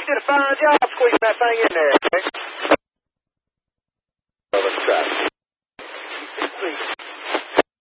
did a fine job squeezing that thing in there. Okay?